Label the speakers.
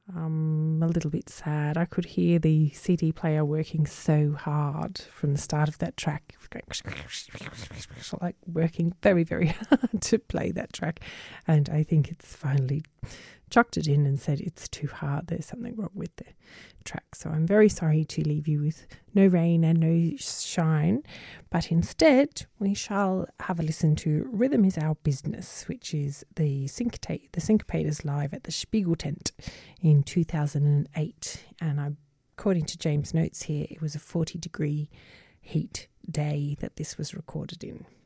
Speaker 1: A little bit sad. I could hear the CD player working so hard from the start of that track, like working very, very hard to play that track. And I think it's finally chucked it in and said it's too hard. There's something wrong with the track. So I'm very sorry to leave you with no rain and no shine. But instead, we shall have a listen to Rhythm is Our Business, which is the Syncopators live at the Spiegel Tent in 2008. And according to James' notes here, it was a 40-degree heat day that this was recorded in.